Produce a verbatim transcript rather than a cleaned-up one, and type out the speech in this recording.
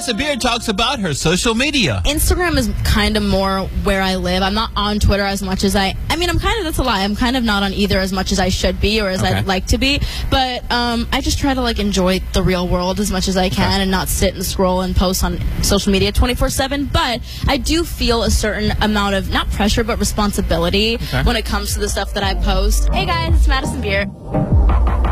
Madison Beer talks about her social media. Instagram is kind of more where I live. I'm not on Twitter as much as I... I mean, I'm kind of... That's a lie. I'm kind of not on either as much as I should be or as Okay. I'd like to be. But um, I just try to, like, enjoy the real world as much as I can Okay. and not sit and scroll and post on social media twenty-four seven. But I do feel a certain amount of, not pressure, but responsibility Okay. when it comes to the stuff that I post. Hey, guys. It's Madison Beer.